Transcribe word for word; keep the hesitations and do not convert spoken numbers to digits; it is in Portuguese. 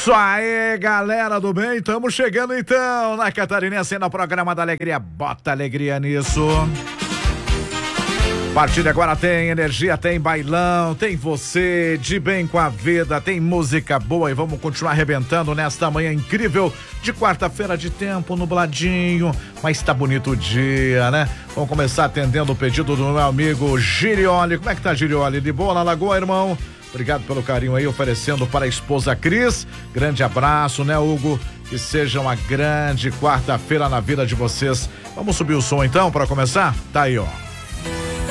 Isso aí, galera do bem, estamos chegando então na Catarinense, no programa da Alegria. Bota alegria nisso. A partir de agora tem energia, tem bailão, tem você de bem com a vida, tem música boa e vamos continuar arrebentando nesta manhã incrível de quarta-feira de tempo nubladinho, mas tá bonito o dia, né? Vamos começar atendendo o pedido do meu amigo Girioli. Como é que tá, Girioli? De boa na Lagoa, irmão? Obrigado pelo carinho aí, oferecendo para a esposa Cris. Grande abraço, né, Hugo? Que seja uma grande quarta-feira na vida de vocês. Vamos subir o som então para começar? Tá aí, ó.